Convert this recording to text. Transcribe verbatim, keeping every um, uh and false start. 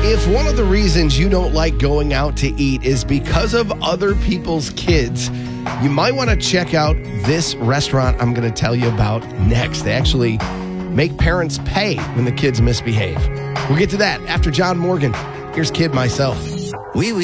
If one of the reasons you don't like going out to eat is because of other people's kids, you might want to check out this restaurant I'm going to tell you about next. They actually make parents pay when the kids misbehave. We'll get to that after John Morgan. Here's Kid Myself. Oui, oui.